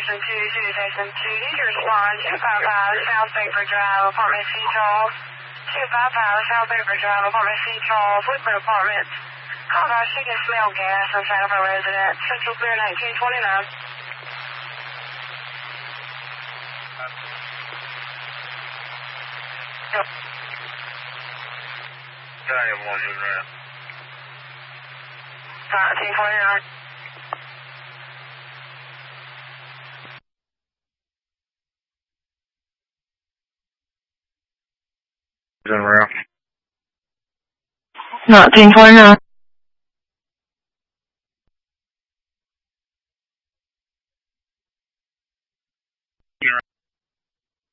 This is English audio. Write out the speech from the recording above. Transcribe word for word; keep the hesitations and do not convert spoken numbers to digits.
Station two, City Station two. Need to respond to five five South Baker Drive, Apartment C, Charles. two five five South Baker Drive, Apartment C, Charles, Woodford Apartments. Call about she can smell gas inside of her residence. Central Clear nineteen twenty-nine. Dial one zero. nineteen twenty-nine. General. nineteen twenty-nine.